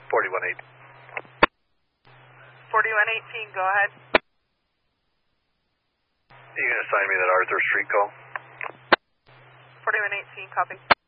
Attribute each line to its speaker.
Speaker 1: 4118.
Speaker 2: 4118, go ahead.
Speaker 1: You going to assign me that Arthur Street call?
Speaker 2: 4118, copy.